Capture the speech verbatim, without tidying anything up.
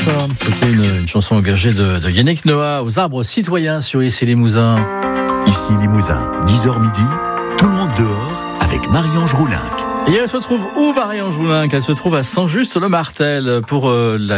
C'était une, une chanson engagée de, de Yannick Noah aux arbres citoyens sur Ici Limousin. Ici Limousin, dix heures midi, tout le monde dehors avec Marie-Ange Roulinck. Et elle se trouve où, Marie-Ange Roulinck ? Elle se trouve à Saint-Just-le-Martel pour euh, la